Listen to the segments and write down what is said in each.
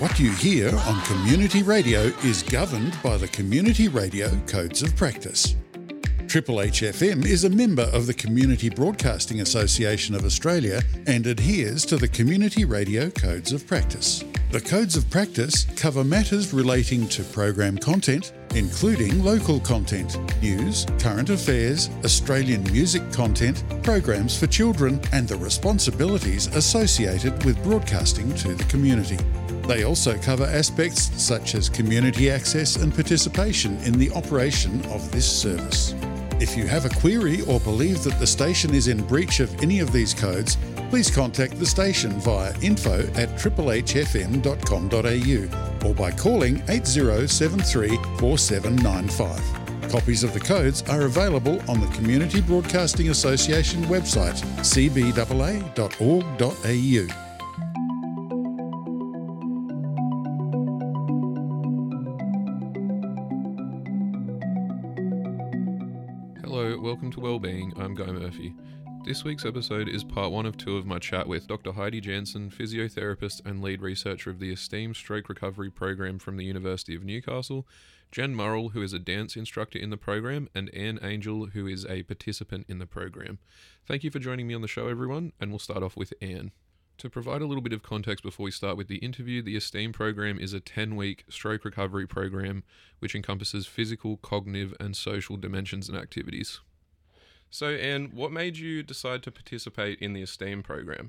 What you hear on Community Radio is governed by the Community Radio Codes of Practice. Triple H FM is a member of the Community Broadcasting Association of Australia and adheres to the Community Radio Codes of Practice. The Codes of Practice cover matters relating to program content, including local content, news, current affairs, Australian music content, programs for children, and the responsibilities associated with broadcasting to the community. They also cover aspects such as community access and participation in the operation of this service. If you have a query or believe that the station is in breach of any of these codes, please contact the station via info@triplehfm.com.au or by calling 8073 4795. Copies of the codes are available on the Community Broadcasting Association website, cbaa.org.au. Hello, welcome to Wellbeing. I'm Guy Murphy. This week's episode is part one of two of my chat with Dr. Heidi Jansen, physiotherapist and lead researcher of the esteemed stroke recovery program from the University of Newcastle, Jen Murrell, who is a dance instructor in the program, and Anne Angel, who is a participant in the program. Thank you for joining me on the show, everyone, and we'll start off with Anne. To provide a little bit of context before we start with the interview, the ESTEAM program is a 10-week stroke recovery program which encompasses physical, cognitive and social dimensions and activities. So, Anne, what made you decide to participate in the ESTEAM program?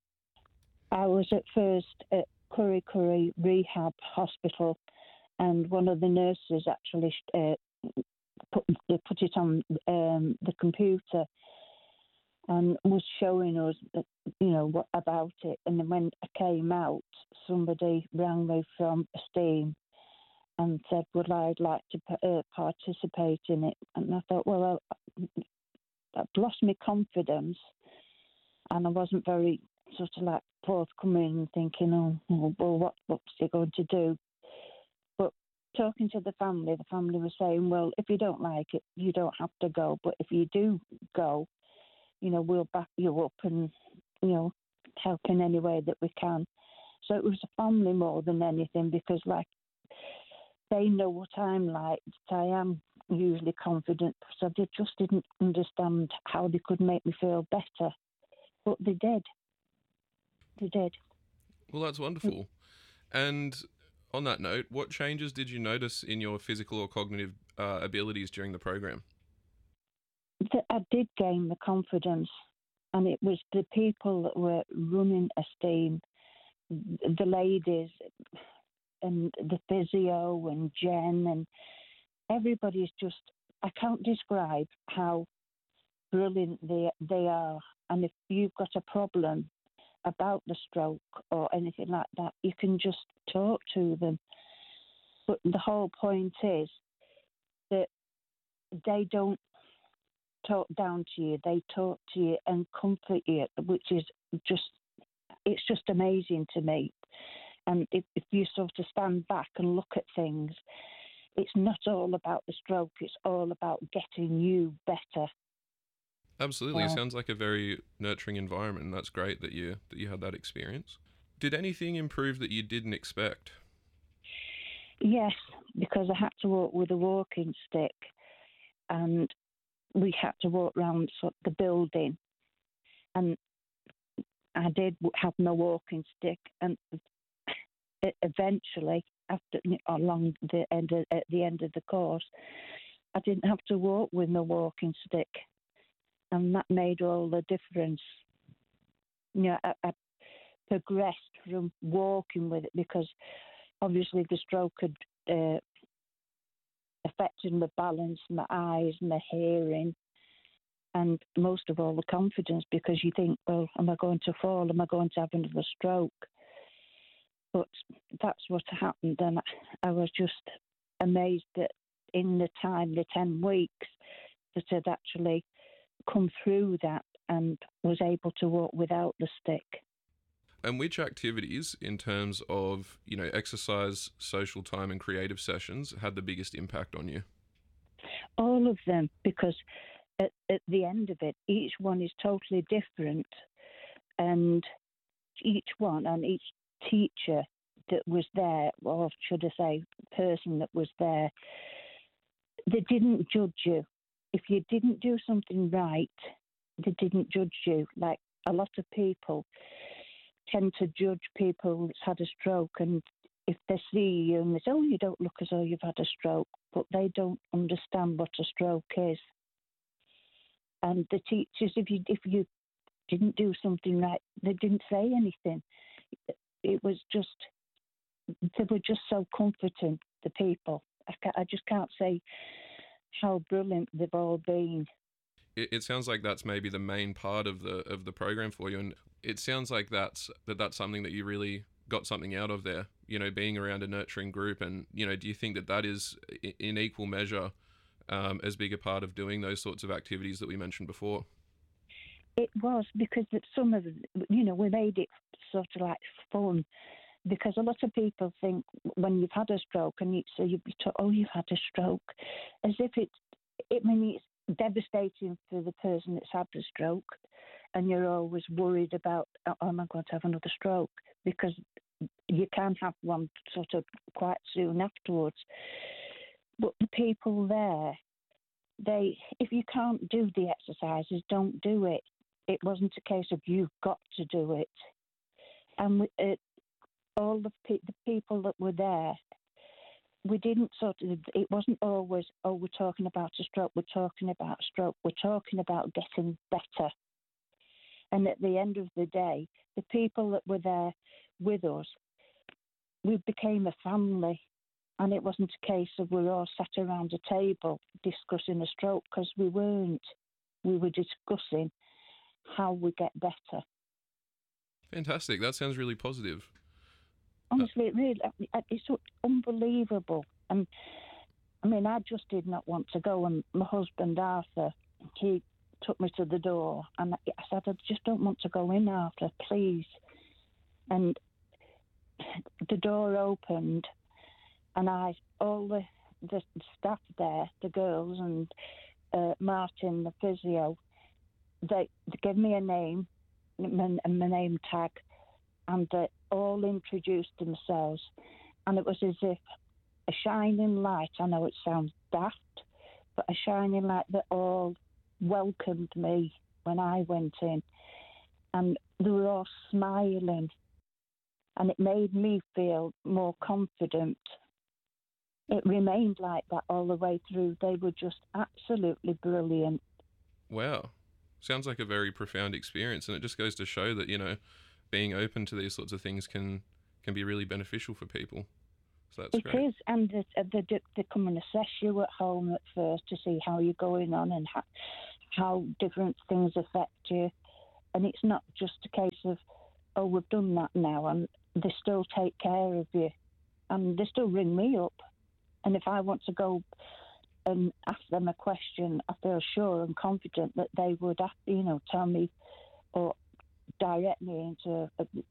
I was at first at Kurri Kurri Rehab Hospital, and one of the nurses actually put it on the computer and was showing us, what about it. And then when I came out, somebody rang me from ESTEAM and said, would I like to participate in it? And I thought, well, I'd lost my confidence and I wasn't very sort of like forthcoming and thinking, well, what's he going to do? But talking to the family was saying, well, if you don't like it, you don't have to go. But if you do go, we'll back you up and, help in any way that we can. So it was a family more than anything, because they know what I'm like. I am usually confident, so they just didn't understand how they could make me feel better. But they did. They did. Well, that's wonderful. And on that note, what changes did you notice in your physical or cognitive abilities during the program? I did gain the confidence, and it was the people that were running ESTEAM, the ladies and the physio and Jen, and everybody's just, I can't describe how brilliant they are. And if you've got a problem about the stroke or anything like that, you can just talk to them. But the whole point is that they don't talk down to you, they talk to you and comfort you, which is it's just amazing to me. And if you sort of stand back and look at things, it's not all about the stroke, it's all about getting you better. Absolutely. It sounds like a very nurturing environment, and that's great that you had that experience. Did anything improve that you didn't expect? Yes, because I had to walk with a walking stick, and we had to walk around the building, and I did have my walking stick, and eventually, at the end of the course, I didn't have to walk with my walking stick, and that made all the difference. I progressed from walking with it, because obviously the stroke had affected my balance, my eyes, my hearing, and most of all the confidence, because you think, well, am I going to fall? Am I going to have another stroke? But that's what happened, and I was just amazed that in the 10 weeks, that I'd actually come through that and was able to walk without the stick. And which activities, in terms of, exercise, social time and creative sessions, had the biggest impact on you? All of them, because at the end of it, each one is totally different, and each one and each teacher that was there, or should I say, person that was there, they didn't judge you. If you didn't do something right, they didn't judge you. Like a lot of people tend to judge people that's had a stroke, and if they see you and they say, "Oh, you don't look as though you've had a stroke," but they don't understand what a stroke is. And the teachers, if you didn't do something right, they didn't say anything. It was just, they were just so comforting, the people. I just can't say how brilliant they've all been. It sounds like that's maybe the main part of the program for you, and it sounds like that's something that you really got something out of there. You know, being around a nurturing group, and you know, do you think that is in equal measure as big a part of doing those sorts of activities that we mentioned before? It was, because some of, we made it sort of like fun, because a lot of people think when you've had a stroke and you'd be told, "Oh, you've had a stroke," as if it's devastating for the person that's had the stroke, and you're always worried about, "Oh, am I going to have another stroke?" Because you can have one sort of quite soon afterwards. But the people there, if you can't do the exercises, don't do it. It wasn't a case of you've got to do it. And all the people that were there, we didn't it wasn't always, "Oh, we're talking about a stroke, we're talking about a stroke, we're talking about getting better." And at the end of the day, the people that were there with us, we became a family. And it wasn't a case of we're all sat around a table discussing a stroke, because we weren't. We were discussing how we get better. Fantastic. That sounds really positive. Honestly, it's unbelievable. And I mean, I just did not want to go. And my husband, Arthur, he took me to the door. And I said, "I just don't want to go in, Arthur, please." And the door opened, and all the staff there, the girls and Martin, the physio, they gave me a name and my name tag, and they all introduced themselves. And it was as if a shining light, I know it sounds daft, but a shining light that all welcomed me when I went in. And they were all smiling. And it made me feel more confident. It remained like that all the way through. They were just absolutely brilliant. Wow. Sounds like a very profound experience, and it just goes to show that, you know, being open to these sorts of things can be really beneficial for people. So that's great. It is, and they come and assess you at home at first to see how you're going on and how different things affect you. And it's not just a case of, "Oh, we've done that now," and they still take care of you. And they still ring me up. And if I want to go and ask them a question, I feel sure and confident that they would, tell me or direct me into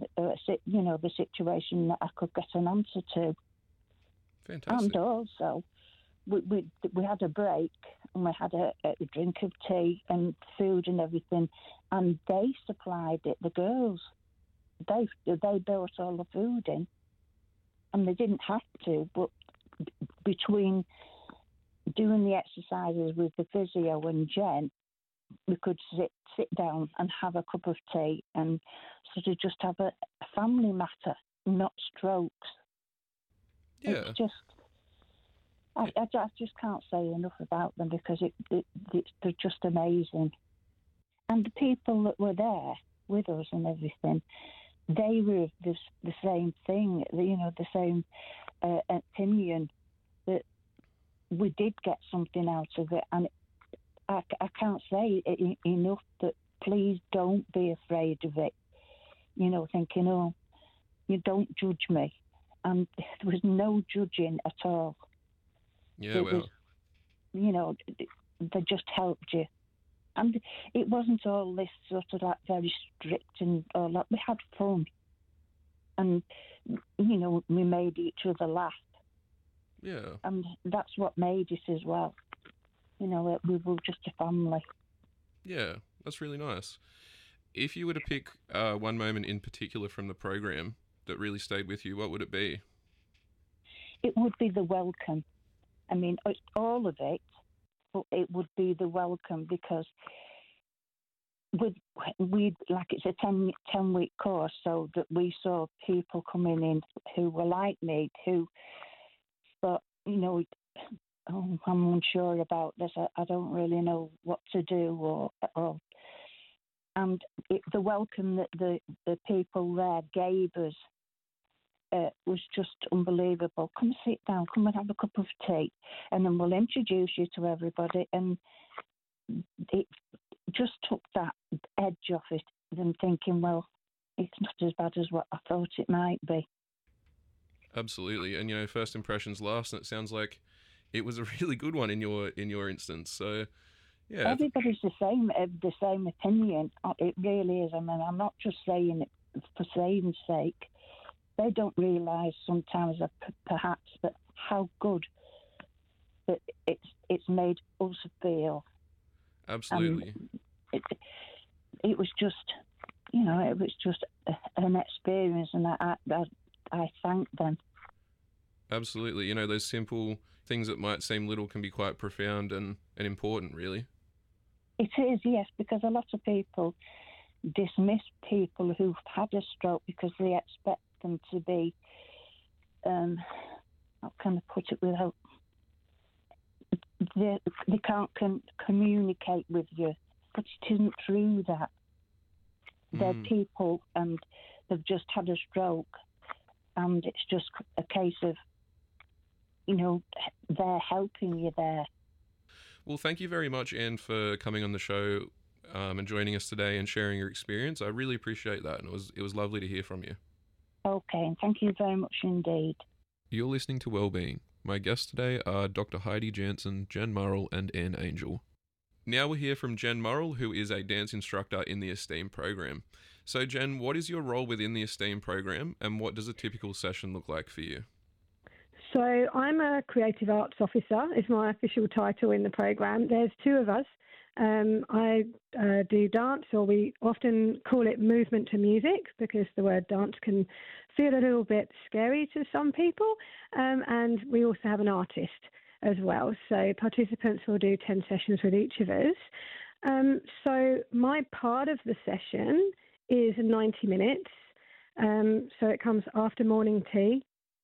the situation that I could get an answer to. Fantastic. And also, we had a break, and we had a drink of tea and food and everything, and they supplied it. The girls, they brought all the food in, and they didn't have to, but between doing the exercises with the physio and Jen, we could sit down and have a cup of tea and sort of just have a family matter, not strokes. Yeah. It's just, I just can't say enough about them, because they're just amazing. And the people that were there with us and everything, they were the same thing, the same opinion, that we did get something out of it. And I can't say enough that please don't be afraid of it. Thinking, "Oh, you don't judge me." And there was no judging at all. Yeah, They just helped you. And it wasn't all this sort of like very strict and all that. We had fun. And, we made each other laugh. Yeah. And that's what made it as well. We were just a family. Yeah, that's really nice. If you were to pick one moment in particular from the program that really stayed with you, what would it be? It would be the welcome. I mean, it's all of it, but it would be the welcome because we like it's a 10-week course, so that we saw people coming in who were like me, who thought, I'm unsure about this. I don't really know what to do, and the welcome that the people there gave us was just unbelievable. Come sit down, come and have a cup of tea, and then we'll introduce you to everybody. And it just took that edge off it, and thinking, well, it's not as bad as what I thought it might be. Absolutely, and first impressions last, and it sounds like it was a really good one in your instance. So, yeah, everybody's the same opinion. It really is. I mean, I'm not just saying it for saying's sake. They don't realise sometimes that perhaps that how good that it's made us feel. Absolutely. It was just, it was just an experience, and I thank them. Absolutely. Those simple things that might seem little can be quite profound and important, really. It is, yes, because a lot of people dismiss people who've had a stroke because they expect them to be, how can I put it without, they can't communicate with you, but it isn't true that. They're people and they've just had a stroke, and it's just a case of, they're helping you there. Well, thank you very much, Anne, for coming on the show and joining us today and sharing your experience. I really appreciate that, and it was lovely to hear from you. Okay, and thank you very much indeed. You're listening to Wellbeing. My guests today are Dr. Heidi Jansen, Jen Murrell, and Anne Angel. Now we'll hear from Jen Murrell, who is a dance instructor in the ESTEAM program. So, Jen, what is your role within the ESTEAM program, and what does a typical session look like for you? So I'm a creative arts officer, is my official title in the program. There's two of us. I do dance, or we often call it movement to music, because the word dance can feel a little bit scary to some people. And we also have an artist as well. So participants will do 10 sessions with each of us. So my part of the session is 90 minutes. So it comes after morning tea.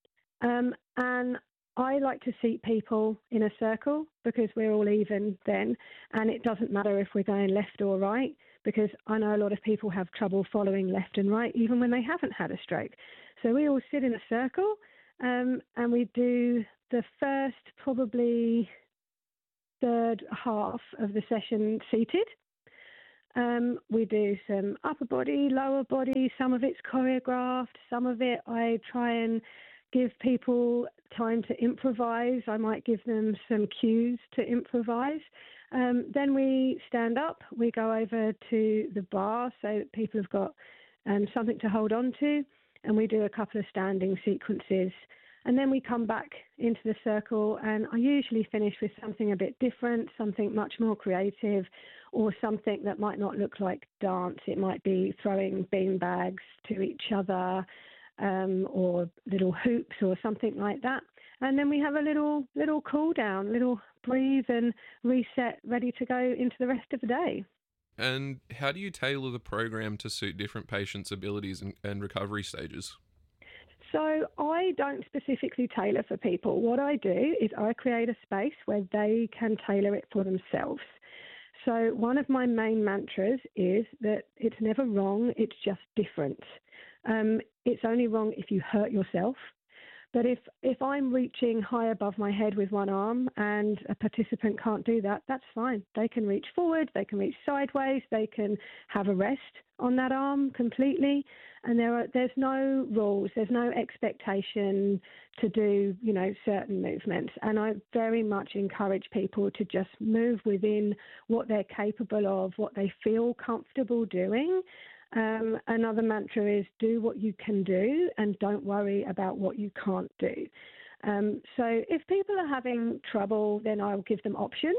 And I like to seat people in a circle because we're all even then, and it doesn't matter if we're going left or right, because I know a lot of people have trouble following left and right even when they haven't had a stroke. So we all sit in a circle, and we do the first, probably third half of the session seated. We do some upper body, lower body, some of it's choreographed, some of it I try and give people time to improvise. I might give them some cues to improvise. Then we stand up, we go over to the bar so that people have got something to hold on to, and we do a couple of standing sequences. And then we come back into the circle, and I usually finish with something a bit different, something much more creative, or something that might not look like dance. It might be throwing bean bags to each other, or little hoops or something like that. And then we have a little cool down, little breathe and reset, ready to go into the rest of the day. And how do you tailor the program to suit different patients' abilities and recovery stages? So I don't specifically tailor for people. What I do is I create a space where they can tailor it for themselves. So one of my main mantras is that it's never wrong, it's just different. It's only wrong if you hurt yourself. But if I'm reaching high above my head with one arm and a participant can't do that, that's fine. They can reach forward, they can reach sideways, they can have a rest on that arm completely. And there's no rules, there's no expectation to do, certain movements. And I very much encourage people to just move within what they're capable of, what they feel comfortable doing. Another mantra is do what you can do and don't worry about what you can't do. So if people are having trouble, then I'll give them options.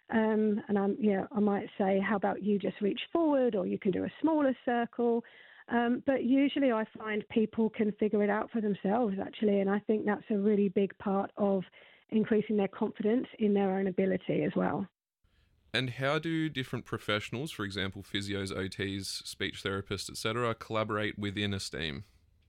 And I might say, how about you just reach forward, or you can do a smaller circle. But usually I find people can figure it out for themselves, actually, and I think that's a really big part of increasing their confidence in their own ability as well. And how do different professionals, for example, physios, OTs, speech therapists, etc., collaborate within Esteem?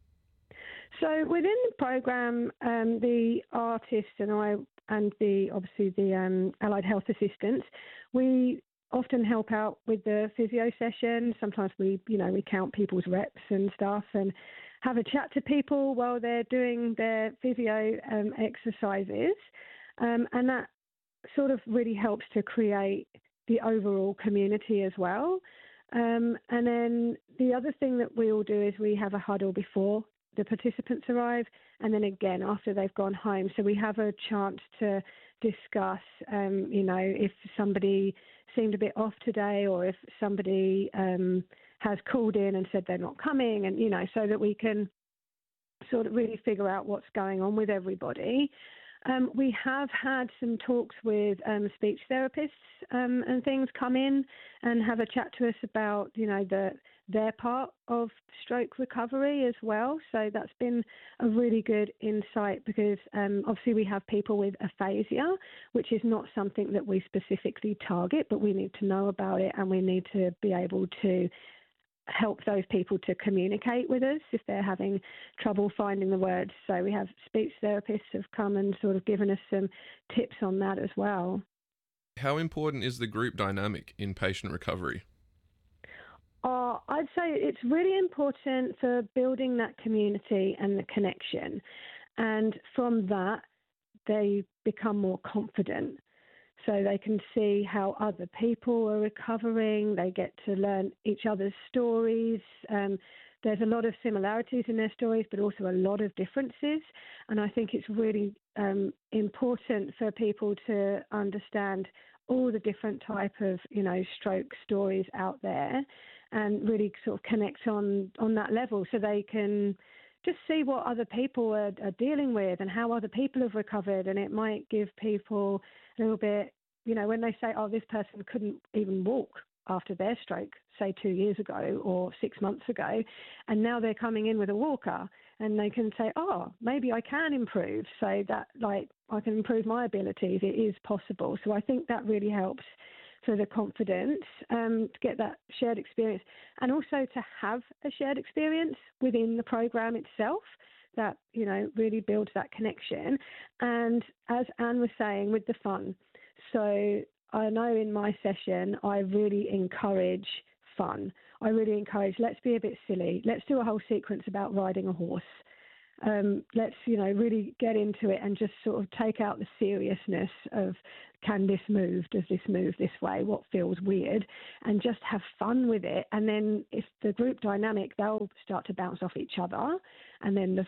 So within the program, the artists and I, and obviously the allied health assistants, we often help out with the physio session. Sometimes we count people's reps and stuff and have a chat to people while they're doing their physio exercises. And that sort of really helps to create the overall community as well. And then the other thing that we all do is we have a huddle before the participants arrive, and then again after they've gone home. So we have a chance to discuss, if somebody seemed a bit off today, or if somebody has called in and said they're not coming, and, so that we can sort of really figure out what's going on with everybody. We have had some talks with speech therapists and things come in and have a chat to us about, their part of stroke recovery as well. So that's been a really good insight because obviously we have people with aphasia, which is not something that we specifically target, but we need to know about it and we need to be able to help those people to communicate with us if they're having trouble finding the words. So we have speech therapists have come and sort of given us some tips on that as well. How important is the group dynamic in patient recovery? I'd say it's really important for building that community and the connection. And from that, they become more confident. So they can see how other people are recovering. They get to learn each other's stories. There's a lot of similarities in their stories, but also a lot of differences. And I think it's really important for people to understand all the different type of, stroke stories out there and really sort of connect on that level so they can just see what other people are dealing with and how other people have recovered. And it might give people a little bit, when they say, oh, this person couldn't even walk after their stroke, say 2 years ago or 6 months ago, and now they're coming in with a walker and they can say, oh, maybe I can improve, so that I can improve my abilities. It is possible. So I think that really helps for the confidence to get that shared experience and also to have a shared experience within the program itself that, really builds that connection. And as Anne was saying, with the fun. So I know in my session, I really encourage fun. I really encourage, let's be a bit silly. Let's do a whole sequence about riding a horse. Let's, really get into it and just sort of take out the seriousness of, can this move? Does this move this way? What feels weird? And just have fun with it. And then if the group dynamic, they'll start to bounce off each other. And then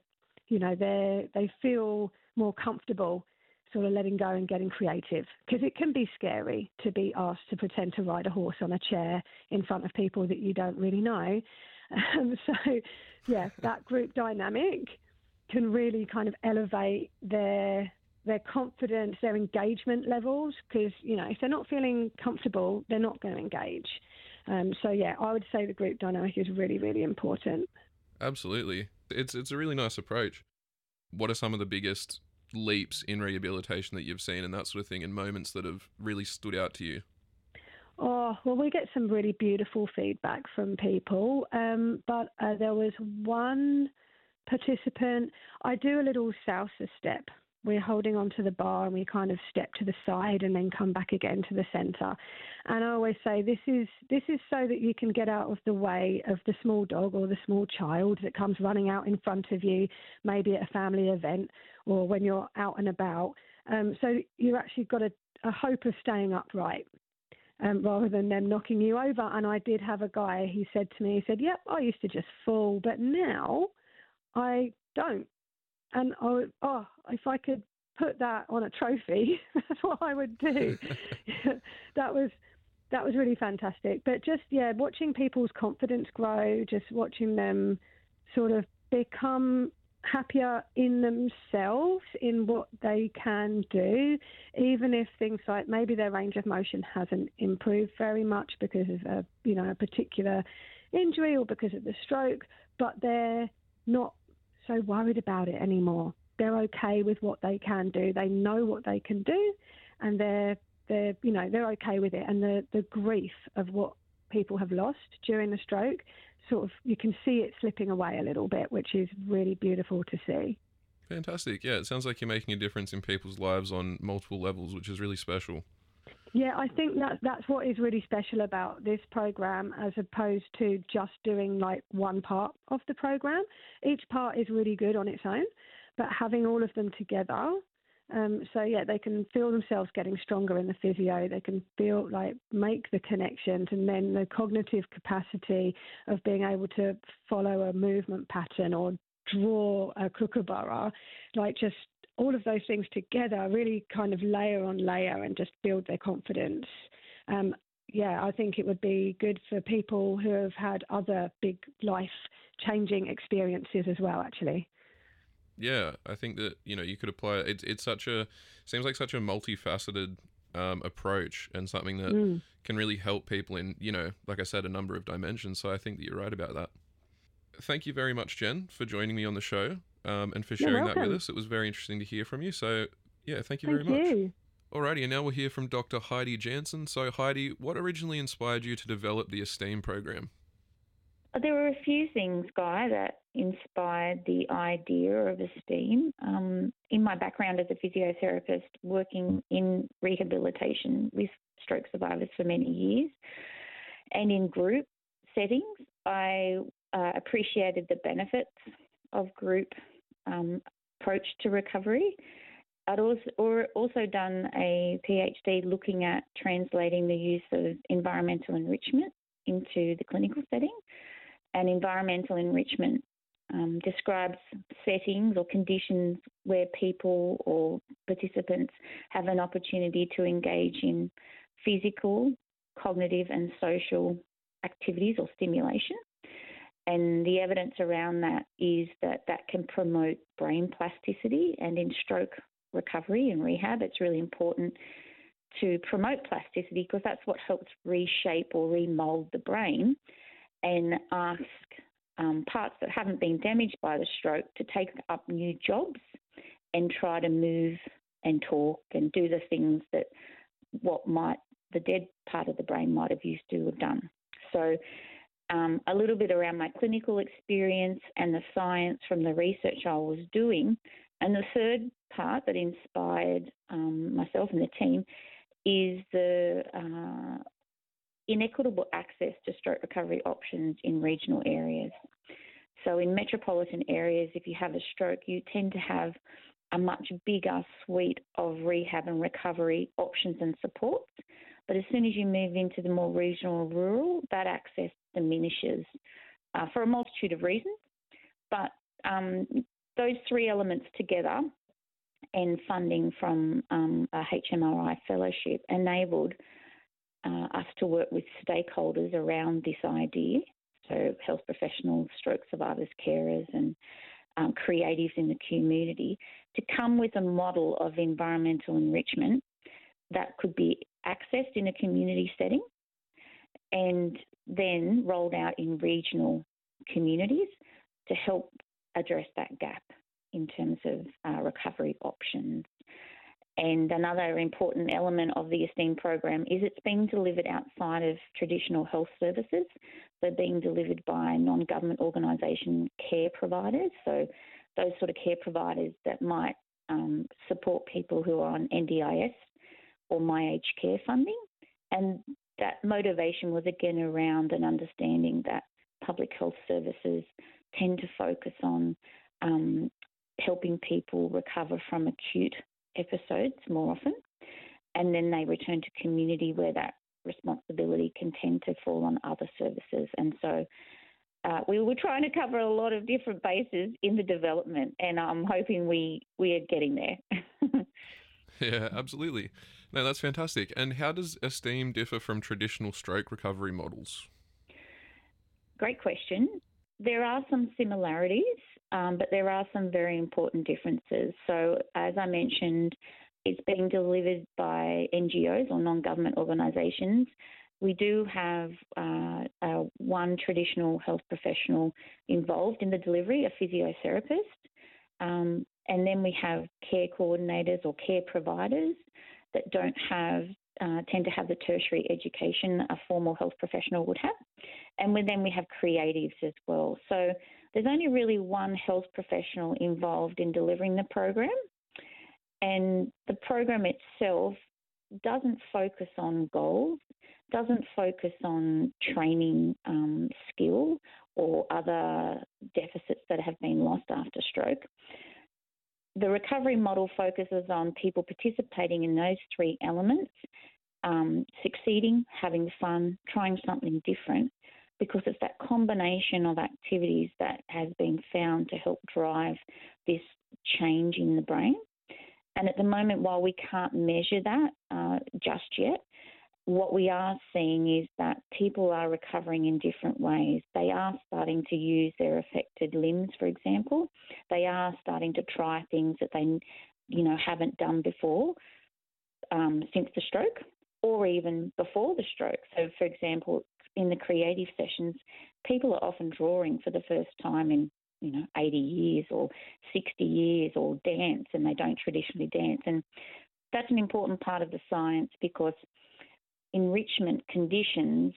they feel more comfortable sort of letting go and getting creative, because it can be scary to be asked to pretend to ride a horse on a chair in front of people that you don't really know. That group dynamic can really kind of elevate their confidence, their engagement levels, because, if they're not feeling comfortable, they're not going to engage. I would say the group dynamic is really, really important. Absolutely. It's a really nice approach. What are some of the biggest leaps in rehabilitation that you've seen and that sort of thing, and moments that have really stood out to you? Oh, well, we get some really beautiful feedback from people, but there was one participant. I do a little salsa step. We're holding onto the bar and we kind of step to the side and then come back again to the centre. And I always say this is so that you can get out of the way of the small dog or the small child that comes running out in front of you, maybe at a family event or when you're out and about. So you actually got a hope of staying upright. Rather than them knocking you over. And I did have a guy, he said to me, he said, yep, I used to just fall, but now I don't. And if I could put that on a trophy, that's what I would do. That was really fantastic. But just, watching people's confidence grow, just watching them sort of become happier in themselves, in what they can do, even if things like maybe their range of motion hasn't improved very much because of a particular injury or because of the stroke, but they're not so worried about it anymore. They're okay with what they can do. They know what they can do, and they're okay with it. And the grief of what people have lost during the stroke, sort of, you can see it slipping away a little bit, which is really beautiful to see. Fantastic. Yeah, it sounds like you're making a difference in people's lives on multiple levels, which is really special. Yeah, I think that's what is really special about this program, as opposed to just doing like one part of the program. Each part is really good on its own, but having all of them together, they can feel themselves getting stronger in the physio. They can feel like make the connections, and then the cognitive capacity of being able to follow a movement pattern or draw a kookaburra, like just all of those things together really kind of layer on layer and just build their confidence. I think it would be good for people who have had other big life-changing experiences as well, actually. Yeah, I think that, you could apply it. It's seems like such a multifaceted approach, and something that can really help people in, like I said, a number of dimensions. So I think that you're right about that. Thank you very much, Jen, for joining me on the show and for sharing that with us. It was very interesting to hear from you. So, yeah, thank you very much. You. Alrighty, and now we'll hear from Dr. Heidi Jansen. So, Heidi, what originally inspired you to develop the ESTEAM program? There were a few things, Guy, that inspired the idea of ESTEAM. In my background as a physiotherapist, working in rehabilitation with stroke survivors for many years, and in group settings, I appreciated the benefits of group approach to recovery. I'd also done a PhD looking at translating the use of environmental enrichment into the clinical setting. And environmental enrichment describes settings or conditions where people or participants have an opportunity to engage in physical, cognitive and social activities or stimulation. And the evidence around that is that can promote brain plasticity. And in stroke recovery and rehab, it's really important to promote plasticity, because that's what helps reshape or remold the brain and ask parts that haven't been damaged by the stroke to take up new jobs and try to move and talk and do the things that the dead part of the brain might have used to have done. So a little bit around my clinical experience and the science from the research I was doing. And the third part that inspired myself and the team is the inequitable access to stroke recovery options in regional areas. So in metropolitan areas, if you have a stroke, you tend to have a much bigger suite of rehab and recovery options and supports. But as soon as you move into the more regional or rural, that access diminishes for a multitude of reasons. But those three elements together and funding from a HMRI fellowship enabled us to work with stakeholders around this idea, so health professionals, stroke survivors, carers and creatives in the community, to come with a model of environmental enrichment that could be accessed in a community setting and then rolled out in regional communities to help address that gap in terms of recovery options. And another important element of the ESTEAM program is it's being delivered outside of traditional health services. So being delivered by non-government organisation care providers. So those sort of care providers that might support people who are on NDIS or My Aged Care funding. And that motivation was again around an understanding that public health services tend to focus on helping people recover from acute episodes more often, and then they return to community where that responsibility can tend to fall on other services. And so we were trying to cover a lot of different bases in the development, and I'm hoping we are getting there. Yeah, absolutely. No, that's fantastic. And how does ESTEAM differ from traditional stroke recovery models? Great question. There are some similarities, but there are some very important differences. So as I mentioned, it's being delivered by NGOs or non-government organisations We do have one traditional health professional involved in the delivery, a physiotherapist, and then we have care coordinators or care providers that don't have tend to have the tertiary education a formal health professional would have. And then we have creatives as well. So there's only really one health professional involved in delivering the program. And the program itself doesn't focus on goals, doesn't focus on training skill or other deficits that have been lost after stroke. The recovery model focuses on people participating in those three elements, succeeding, having fun, trying something different, because it's that combination of activities that has been found to help drive this change in the brain. And at the moment, while we can't measure that just yet, what we are seeing is that people are recovering in different ways. They are starting to use their affected limbs, for example. They are starting to try things that they, haven't done before since the stroke or even before the stroke. So, for example, in the creative sessions, people are often drawing for the first time in 80 years or 60 years, or dance, and they don't traditionally dance. And that's an important part of the science, because enrichment conditions,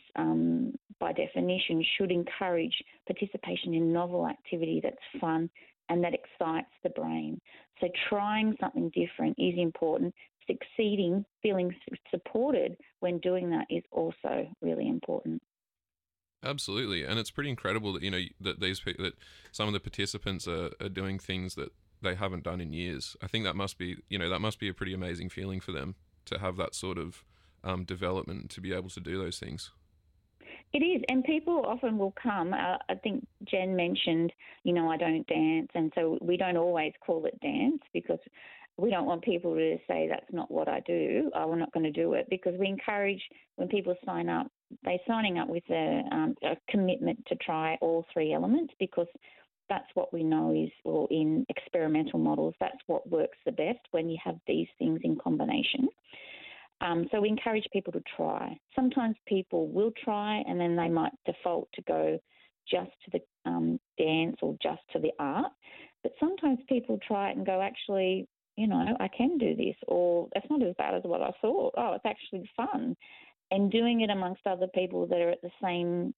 by definition, should encourage participation in novel activity that's fun and that excites the brain. So trying something different is important. Succeeding, feeling supported when doing that is also really important. Absolutely, and it's pretty incredible that that some of the participants are doing things that they haven't done in years. I think that must be a pretty amazing feeling for them to have that sort of development, to be able to do those things. It is, and people often will come. I think Jen mentioned, I don't dance, and so we don't always call it dance, because we don't want people to say that's not what I do. We're not going to do it, because we encourage, when people sign up, they're signing up with a commitment to try all three elements, because that's what we know is, or in experimental models, that's what works the best when you have these things in combination. So we encourage people to try. Sometimes people will try and then they might default to go just to the dance or just to the art. But sometimes people try it and go, actually, I can do this, or that's not as bad as what I thought. Oh, it's actually fun. And doing it amongst other people that are at the same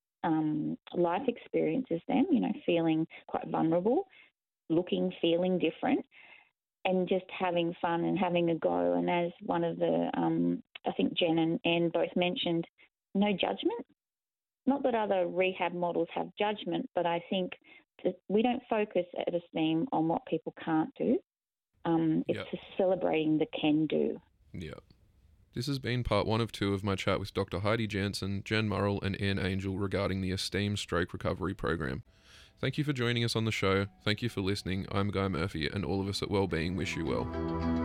life experience as them, feeling quite vulnerable, feeling different, and just having fun and having a go. And as one of the, I think Jen and Anne both mentioned, no judgment. Not that other rehab models have judgment, but I think that we don't focus at Esteem on what people can't do. It's just celebrating the can do. Yeah. This has been part 1 of 2 of my chat with Dr. Heidi Jansen, Jen Murrell and Anne Angel regarding the Esteem Stroke Recovery Program. Thank you for joining us on the show. Thank you for listening. I'm Guy Murphy, and all of us at Wellbeing wish you well.